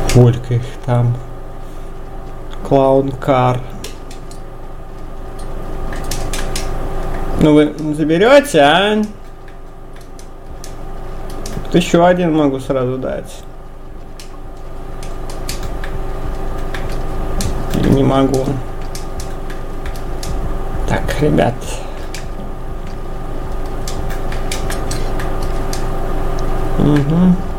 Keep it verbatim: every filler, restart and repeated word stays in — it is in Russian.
Сколько их там? Клоун-кар. Ну вы заберете, а? Тут еще один могу сразу дать. Или не могу. Так, ребят. Угу.